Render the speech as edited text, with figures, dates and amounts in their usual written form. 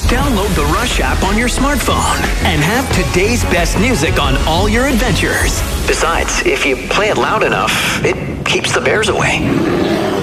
Download the Rush app on your smartphone and have today's best music on all your adventures. Besides, if you play it loud enough, it keeps the bears away.